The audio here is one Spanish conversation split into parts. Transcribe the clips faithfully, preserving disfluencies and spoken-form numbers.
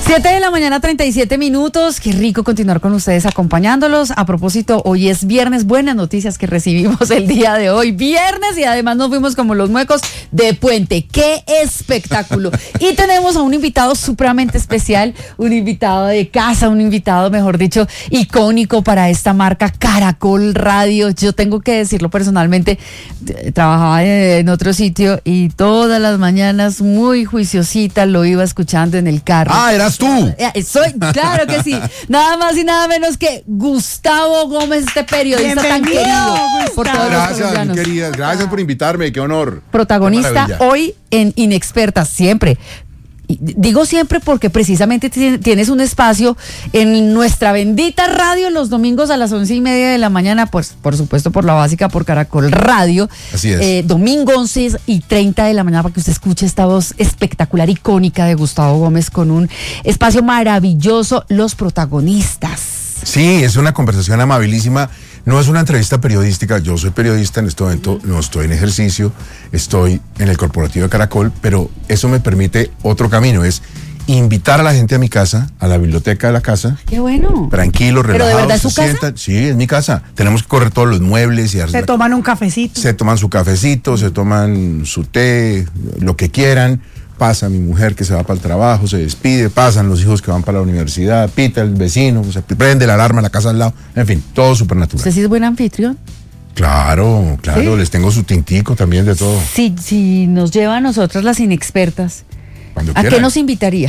siete de la mañana, treinta y siete minutos. Qué rico continuar con ustedes acompañándolos. A propósito, hoy es viernes. Buenas noticias que recibimos el día de hoy. Viernes y además nos fuimos como los muecos de puente. ¡Qué espectáculo! Y tenemos a un invitado supremamente especial, un invitado de casa, un invitado, mejor dicho, icónico para esta marca Caracol Radio. Yo tengo que decirlo personalmente, trabajaba en otro sitio y todas las mañanas muy juiciosita lo iba escuchando en el carro. Ah, eras tú. Soy, claro que sí. Nada más y nada menos que Gustavo Gómez, este periodista tan querido por todos los Gracias, colombianos. mi querida. Gracias por invitarme. Qué honor. Protagonista hoy en Inexpertas, siempre. Y digo siempre porque precisamente tienes un espacio en nuestra bendita radio los domingos a las once y media de la mañana, pues por supuesto por la básica, por Caracol Radio. Así es. Eh, domingo once y treinta de la mañana para que usted escuche esta voz espectacular, icónica de Gustavo Gómez con un espacio maravilloso, Los Protagonistas. Sí, es una conversación amabilísima. No es una entrevista periodística. Yo soy periodista en este momento, no estoy en ejercicio, estoy en el corporativo de Caracol, pero eso me permite otro camino, es invitar a la gente a mi casa, a la biblioteca de la casa. Qué bueno. Tranquilo, relajado. ¿Pero de verdad es su casa? Sientan, sí, es mi casa. Tenemos que correr todos los muebles y se toman un cafecito. Se toman su cafecito, se toman su té, lo que quieran. Pasa mi mujer que se va para el trabajo, se despide, pasan los hijos que van para la universidad, pita el vecino, se prende la alarma en la casa al lado, en fin, todo súper natural. ¿Usted sí es buen anfitrión? Claro, claro, ¿sí? Les tengo su tintico también de todo. Si, si nos lleva a nosotras las inexpertas, Cuando ¿a quieran. qué nos invitaría?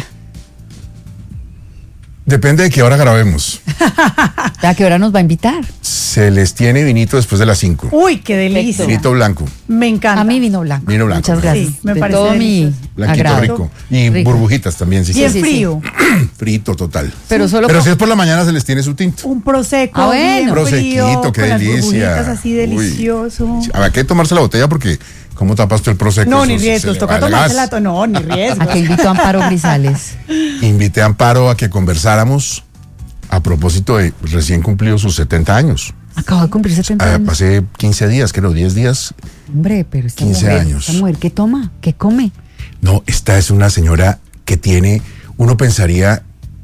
Depende de qué hora grabemos. ¿A qué hora nos va a invitar? Se les tiene vinito después de las cinco. Uy, qué delicia. Vinito blanco. Me encanta. A mí vino blanco. Vino blanco. Muchas gracias. Sí, me de parece todo mi delicioso. Blanquito agrado. rico. Y Rico. burbujitas también, sí. Y sí. es sí, frío. Frito total. Pero solo Pero con- si es por la mañana se les tiene su tinto. Un prosecco. Ah, bueno. bien Prosequito, frío, qué con las delicia. burbujitas así Uy. delicioso. Sí, habrá que tomarse la botella porque ¿cómo tapas tú el prosecco? No, Eso ni se- riesgos. se le Toca va el tomarse gas. la to- No, ni riesgos. ¿A qué invitó a Amparo Grisales? Invité a Amparo a que conversáramos a propósito de recién cumplidos sus setenta años. Acabo de cumplir setenta Ah, años. pasé quince días, creo, diez días. Hombre, pero esta quince mujer, años. esta mujer, ¿qué toma? ¿Qué come? No, esta es una señora que tiene, uno pensaría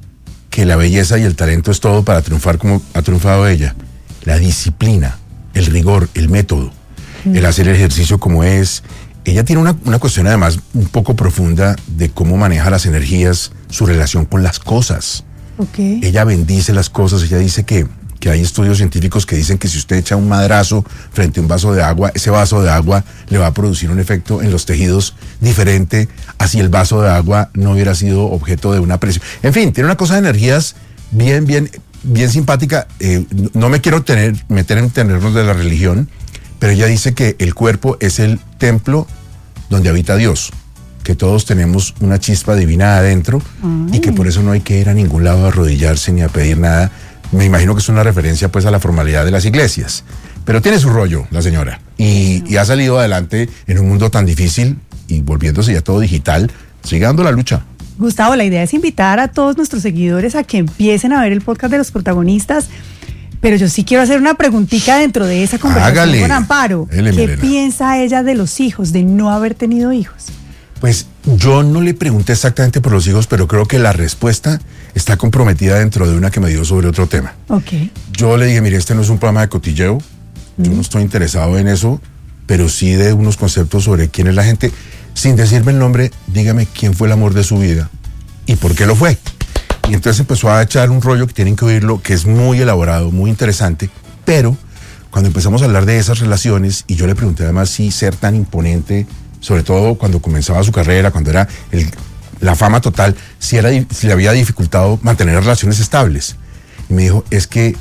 que la belleza y el talento es todo para triunfar como ha triunfado ella. La disciplina, el rigor, el método, mm. el hacer el ejercicio como es. Ella tiene una, una cuestión además un poco profunda de cómo maneja las energías, su relación con las cosas. Okay. Ella bendice las cosas, ella dice que, que hay estudios científicos que dicen que si usted echa un madrazo frente a un vaso de agua, ese vaso de agua le va a producir un efecto en los tejidos diferente a si el vaso de agua no hubiera sido objeto de una presión. En fin, tiene una cosa de energías bien, bien, bien simpática. Eh, no me quiero tener, meter en tenernos de la religión, pero ella dice que el cuerpo es el templo donde habita Dios, que todos tenemos una chispa divina adentro. Ay. Y que por eso no hay que ir a ningún lado a arrodillarse ni a pedir nada. Me imagino que es una referencia pues a la formalidad de las iglesias, pero tiene su rollo la señora y, y ha salido adelante en un mundo tan difícil y volviéndose ya todo digital, sigue dando la lucha. Gustavo, la idea es invitar a todos nuestros seguidores a que empiecen a ver el podcast de Los Protagonistas, pero yo sí quiero hacer una preguntita dentro de esa conversación. Hágale. Con Amparo. Dele, ¿Qué Milena. piensa ella de los hijos, de no haber tenido hijos? Pues yo no le pregunté exactamente por los hijos, pero creo que la respuesta está comprometida dentro de una que me dio sobre otro tema. Okay. Yo le dije, mire, este no es un programa de cotilleo, mm. yo no estoy interesado en eso, pero sí de unos conceptos sobre quién es la gente. Sin decirme el nombre, dígame quién fue el amor de su vida y por qué lo fue. Y entonces empezó a echar un rollo que tienen que oírlo, que es muy elaborado, muy interesante, pero cuando empezamos a hablar de esas relaciones, y yo le pregunté además si ser tan imponente, sobre todo cuando comenzaba su carrera, cuando era el, la fama total, si, era, si le había dificultado mantener relaciones estables. Y me dijo, es que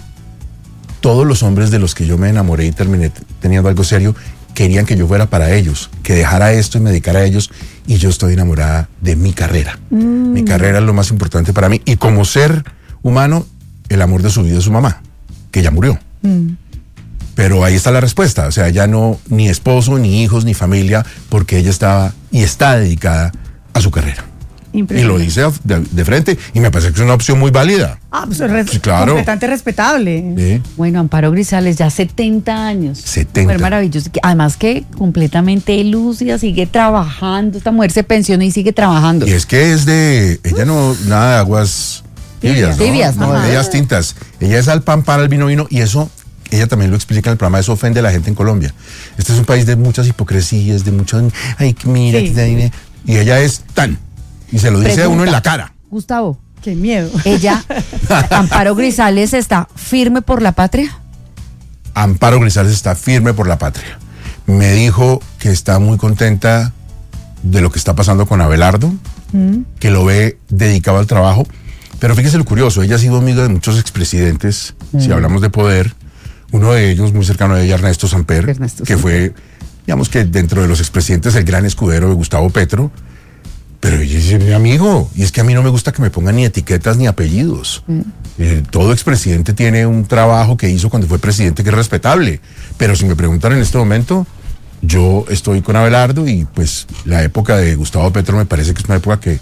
todos los hombres de los que yo me enamoré y terminé teniendo algo serio, querían que yo fuera para ellos, que dejara esto y me dedicara a ellos, y yo estoy enamorada de mi carrera. Mm. Mi carrera es lo más importante para mí, y como ser humano, el amor de su vida es su mamá, que ya murió. Mm. Pero ahí está la respuesta, o sea, ya no, ni esposo, ni hijos, ni familia, porque ella estaba y está dedicada a su carrera. Y lo dice de, de frente, y me parece que es una opción muy válida. Ah, pues es sí, claro. Completamente respetable. ¿Sí? Bueno, Amparo Grisales, ya setenta años. setenta. Fue maravilloso. Además que completamente lúcida, sigue trabajando. Esta mujer se pensionó y sigue trabajando. Y es que es de, ella no, nada de aguas tibias, ¿no? Tibias, no, de ellas tintas. Ella es al pan para el vino vino, y eso, ella también lo explica en el programa, eso ofende a la gente en Colombia. Este es un país de muchas hipocresías, de mucho, ay, mira, sí. Y ella es tan... Y se lo dice Pregunta, uno en la cara. Gustavo. Qué miedo. Ella, Amparo Grisales, ¿está firme por la patria? Amparo Grisales está firme por la patria. Me dijo que está muy contenta de lo que está pasando con Abelardo, mm. que lo ve dedicado al trabajo. Pero fíjese lo curioso, ella ha sido amiga de muchos expresidentes, mm. si hablamos de poder. Uno de ellos, muy cercano a ella, Ernesto Samper, Ernesto que Samper. fue, digamos que dentro de los expresidentes, el gran escudero de Gustavo Petro. Pero ella es mi amigo, y es que a mí no me gusta que me pongan ni etiquetas ni apellidos. Mm. Eh, todo expresidente tiene un trabajo que hizo cuando fue presidente que es respetable. Pero si me preguntan en este momento, yo estoy con Abelardo, y pues la época de Gustavo Petro me parece que es una época que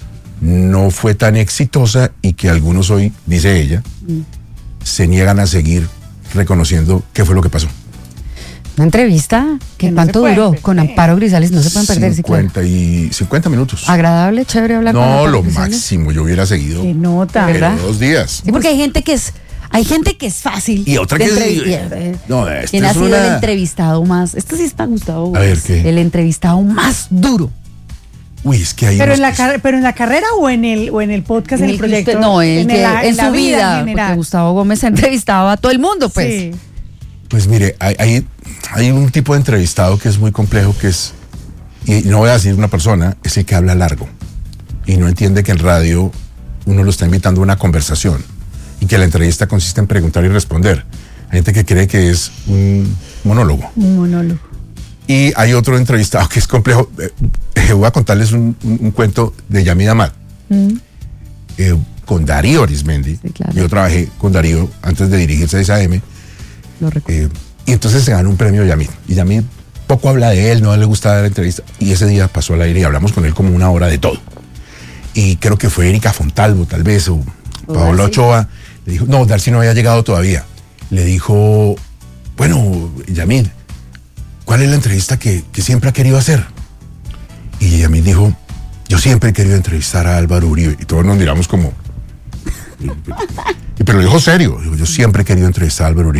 no fue tan exitosa, y que algunos hoy, dice ella, mm. se niegan a seguir reconociendo qué fue lo que pasó. Una entrevista que, que no cuánto duró perder. Con Amparo Grisales, no se pueden perder. cincuenta y cincuenta minutos. Agradable, chévere hablar no, con Amparo lo Grisales. máximo, yo hubiera seguido. Qué nota, ¿verdad? Dos días. Sí, porque hay gente que es, hay gente que es fácil. Y otra que es. Eh, no, este ¿Quién es ha sido una... el entrevistado más? Esto sí está Gustavo. A ver, ¿qué? El entrevistado más duro. Uy, es que hay pero en la car- pero en la carrera o en el o en el podcast, en, en el proyecto. Usted, no, en, en, que, el, en, en su vida, vida porque Gustavo Gómez ha entrevistado a todo el mundo, pues. Sí. Pues mire, hay, hay, hay un tipo de entrevistado que es muy complejo, que es, y no voy a decir una persona, es el que habla largo y no entiende que en radio uno lo está invitando a una conversación y que la entrevista consiste en preguntar y responder. Hay gente que cree que es un monólogo. Un monólogo. Y hay otro entrevistado que es complejo. Eh, voy a contarles un, un, un cuento de Yamid Amad. Mm. Eh, con Darío Arismendi. Sí, claro. Yo trabajé con Darío antes de dirigir seis A M. Lo recuerdo. Eh, y entonces se ganó un premio Yamid. Y Yamid poco habla de él, no le gusta dar entrevistas. Y ese día pasó al aire y hablamos con él como una hora de todo. Y creo que fue Erika Fontalvo, tal vez, o, o Paola Ochoa. Le dijo, no, Darcy no había llegado todavía. Le dijo, bueno, Yamid, ¿cuál es la entrevista que, que siempre ha querido hacer? Y Yamid dijo, yo siempre he querido entrevistar a Álvaro Uribe. Y todos nos miramos como... Pero lo dijo serio, yo siempre he querido entrevistar a Álvaro Uribe.